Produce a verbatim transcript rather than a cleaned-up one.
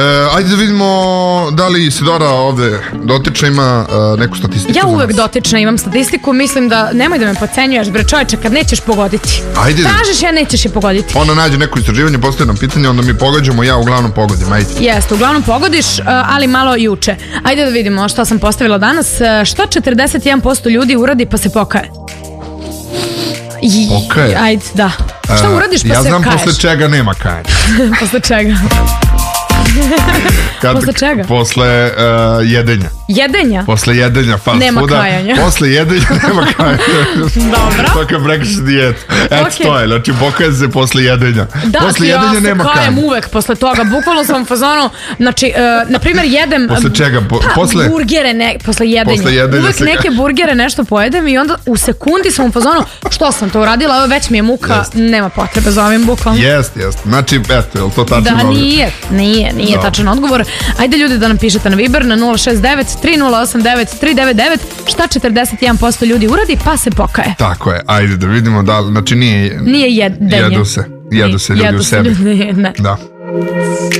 Ajde da vidimo da li Sidora ovde dotična ima uh, neku statistiku. Ja uvek dotična imam statistiku, mislim da nemoj da me podcenjuješ, bre čoveče, kad nećeš pogoditi. Ajde. Kažeš ja nećeš je pogoditi. Ona nađe neko istraživanje, postoje nam pitanje, onda mi pogađamo, ja uglavnom pogodim, ajde. Jeste, uglavnom pogodiš, ali malo juče. Ajde da vidimo što sam postavila danas. Što četrdeset jedan posto ljudi uradi pa se pokaje? Pokaje? Ajde, da. Šta uradiš pa ja se kaješ? Ja znam posle čega nema kajanja. Posle čega? Kad, posle čega? Posle uh, jedenja. Jedenja? Posle jedenja fast nema fooda. Kajanja. Posle jedenja nema kajanja. Dobro. To kao prekrši dijet. Eto okay. To je, znači pokaje se posle jedenja. Da, posle jedenja ja nema se kajem kajanja. Uvek posle toga. Bukvalno sam u fazonu, znači, uh, na primjer jedem... Posle čega? Po, pa, posle? Burgere, ne, posle jedenja. Posle jedenja uvek se... neke burgere nešto pojedem i onda u sekundi sam u fazonu, što sam to uradila, ovo već mi je muka, jest. Nema potrebe za ovim bukvalno. Jest, jest. Znači, eto, je li to tačno? Da, nije, nije, nije no. tačan odgovor. Ajde ljudi da nam pišete na Viber na nula šest devet tri nula osam devet tri devet devet šta četrdeset jedan posto ljudi uradi pa se pokaje. Tako je, ajde da vidimo da, znači nije... Nije jedenje. Jedu se, jedu se ljudi jedu u sebi. Ljudi, ne. Da.